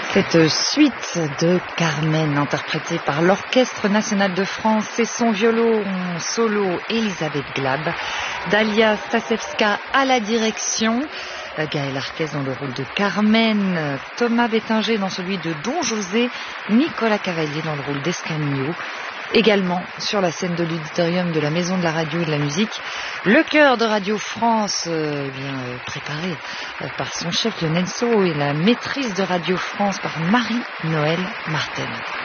Cette suite de Carmen, interprétée par l'Orchestre National de France et son violon solo Elisabeth Glab, Dalia Stasevska à la direction, Gaël Arquez dans le rôle de Carmen, Thomas Bettinger dans celui de Don José, Nicolas Cavalier dans le rôle d'Escamillo. Également sur la scène de l'auditorium de la Maison de la Radio et de la Musique, le chœur de Radio France, préparé par son chef Lionel Sceaux et la maîtrise de Radio France par Marie-Noëlle Martel.